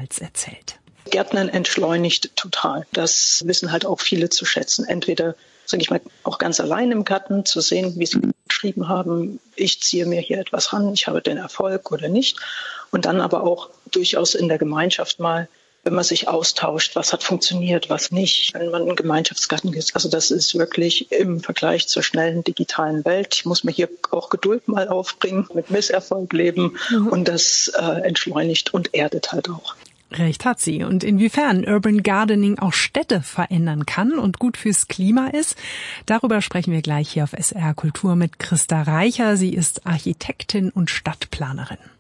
Schmalz erzählt. Gärtnern entschleunigt total. Das wissen halt auch viele zu schätzen. Entweder, sage ich mal, auch ganz allein im Garten zu sehen, wie sie geschrieben haben, ich ziehe mir hier etwas ran, ich habe den Erfolg oder nicht. Und dann aber auch durchaus in der Gemeinschaft mal, wenn man sich austauscht, was hat funktioniert, was nicht, wenn man in einen Gemeinschaftsgarten geht. Also das ist wirklich im Vergleich zur schnellen digitalen Welt. Ich muss mir hier auch Geduld mal aufbringen, mit Misserfolg leben und das entschleunigt und erdet halt auch. Recht hat sie. Und inwiefern Urban Gardening auch Städte verändern kann und gut fürs Klima ist, darüber sprechen wir gleich hier auf SR Kultur mit Christa Reicher. Sie ist Architektin und Stadtplanerin.